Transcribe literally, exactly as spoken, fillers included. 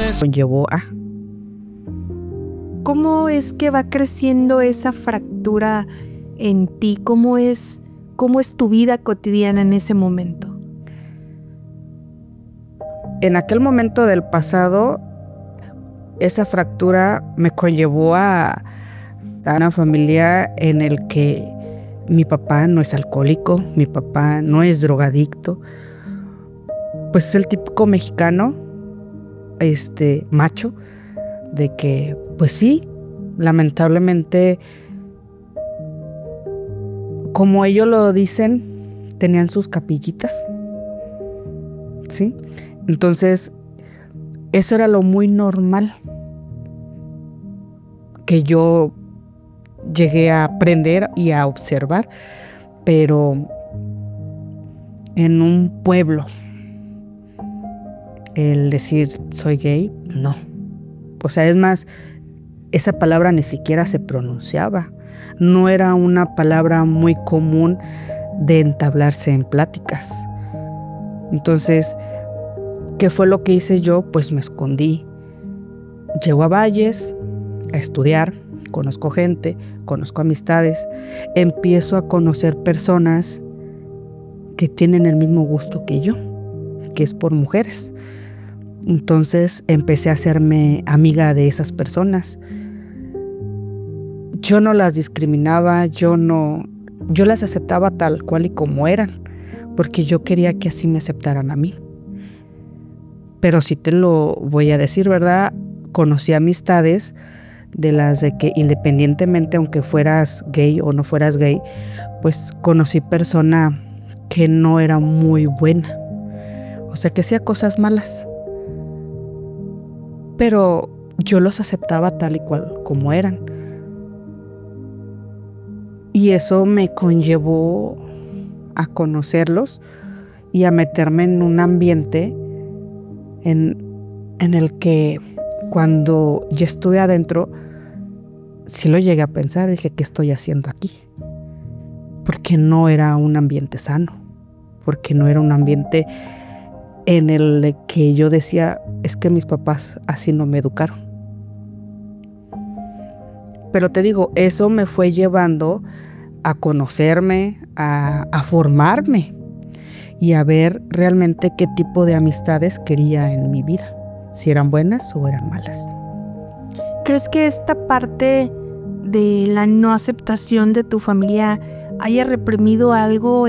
conllevó a. ¿Cómo es que va creciendo esa fractura en ti? ¿Cómo es, cómo es tu vida cotidiana en ese momento? En aquel momento del pasado, esa fractura me conllevó a, a una familia en el que mi papá no es alcohólico, mi papá no es drogadicto, pues es el típico mexicano, este, macho, de que, pues sí, lamentablemente, como ellos lo dicen, tenían sus capillitas, ¿sí? Entonces, eso era lo muy normal que yo llegué a aprender y a observar, pero en un pueblo, el decir soy gay, no. O sea, es más, esa palabra ni siquiera se pronunciaba. No era una palabra muy común de entablarse en pláticas. Entonces, ¿qué fue lo que hice yo? Pues me escondí. Llego a Valles a estudiar, conozco gente, conozco amistades, empiezo a conocer personas que tienen el mismo gusto que yo, que es por mujeres. Entonces empecé a hacerme amiga de esas personas. Yo no las discriminaba, yo no, yo las aceptaba tal cual y como eran, porque yo quería que así me aceptaran a mí. Pero sí te lo voy a decir, ¿verdad? Conocí amistades de las de que independientemente, aunque fueras gay o no fueras gay, pues conocí persona que no era muy buena. O sea, que hacía cosas malas. Pero yo los aceptaba tal y cual como eran. Y eso me conllevó a conocerlos y a meterme en un ambiente en, en el que cuando ya estuve adentro, sí lo llegué a pensar, dije, ¿qué estoy haciendo aquí? Porque no era un ambiente sano, porque no era un ambiente en el que yo decía, es que mis papás así no me educaron. Pero te digo, eso me fue llevando a conocerme, a, a formarme y a ver realmente qué tipo de amistades quería en mi vida, si eran buenas o eran malas. ¿Crees que esta parte de la no aceptación de tu familia haya reprimido algo